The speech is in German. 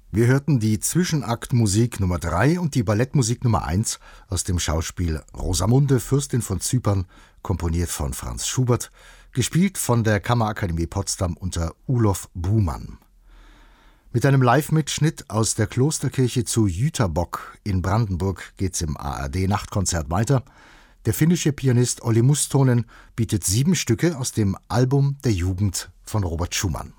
Wir hörten die Zwischenaktmusik Nummer 3 und die Ballettmusik Nummer 1 aus dem Schauspiel Rosamunde, Fürstin von Zypern, komponiert von Franz Schubert, gespielt von der Kammerakademie Potsdam unter Ulof Buhmann. Mit einem Live-Mitschnitt aus der Klosterkirche zu Jüterbock in Brandenburg geht's im ARD-Nachtkonzert weiter. Der finnische Pianist Olli Mustonen bietet 7 Stücke aus dem Album der Jugend von Robert Schumann.